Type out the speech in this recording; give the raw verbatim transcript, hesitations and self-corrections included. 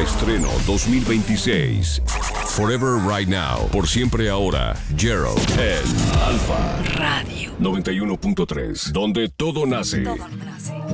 Estreno dos mil veintiséis. Forever Right Now. Por siempre ahora. Gerald en Alfa Radio noventa y uno punto tres. Donde todo nace. Todo nace.